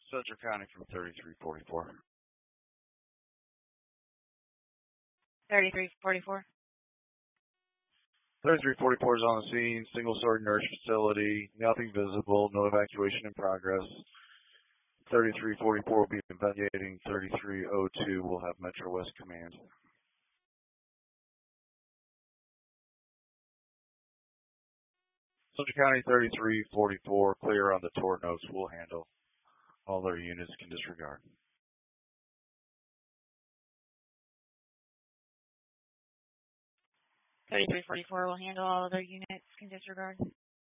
Central County from 3344. 3344. 3344 is on the scene, single-story nurse facility, nothing visible, no evacuation in progress. 3344 will be investigating. 3302 will have Metro West Command. Central County 3344, clear on the tort notes. We'll handle. All their units can disregard. 3344 will handle all other units can disregard.